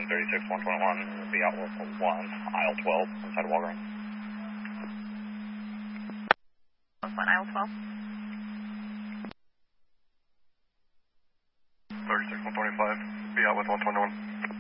Houston 36121, be out with 1, aisle 12, inside Walgreens. 1, aisle 12. 36125, be out with 121.